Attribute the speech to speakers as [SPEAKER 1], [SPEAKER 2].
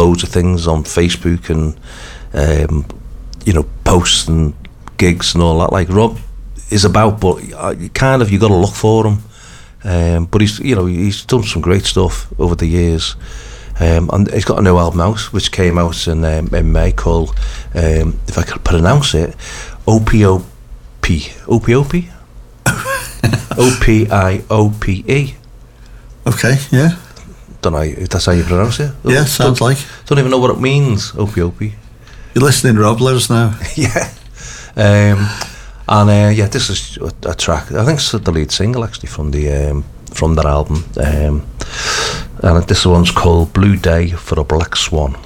[SPEAKER 1] loads of things on Facebook and posts and gigs and all that. Like Rob is about, but you got to look for him. But he's done some great stuff over the years. And he's got a new album out, which came out in May, called, if I could pronounce it, Opiope. Opiope? Opiope.
[SPEAKER 2] Okay, yeah.
[SPEAKER 1] Don't know if that's how you pronounce it.
[SPEAKER 2] Yeah, sounds like.
[SPEAKER 1] Don't even know what it means, Opiope.
[SPEAKER 2] You're listening, Rob, let us know.
[SPEAKER 1] Yeah. This is a track, I think it's the lead single actually from that album. And this one's called Blue Day for a Black Swan.